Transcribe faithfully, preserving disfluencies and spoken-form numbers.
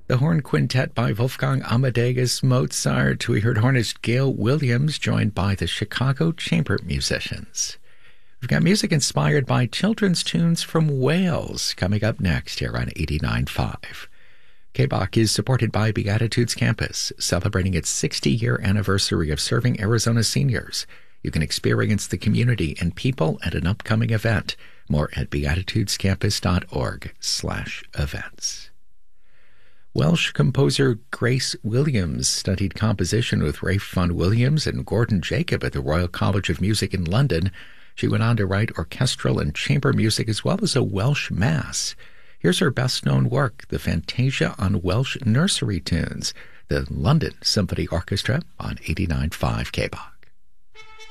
The Horn Quintet by Wolfgang Amadeus Mozart. We heard hornist Gail Williams, joined by the Chicago Chamber Musicians. We've got music inspired by children's tunes from Wales coming up next here on eighty-nine point five. K B O C is supported by Beatitudes Campus, celebrating its sixty-year anniversary of serving Arizona seniors. You can experience the community and people at an upcoming event. More at beatitudescampus.org slash events. Welsh composer Grace Williams studied composition with Ralph Vaughan Williams and Gordon Jacob at the Royal College of Music in London. She went on to write orchestral and chamber music as well as a Welsh mass. Here's her best-known work, the Fantasia on Welsh Nursery Tunes, the London Symphony Orchestra on eighty-nine point five K B O C.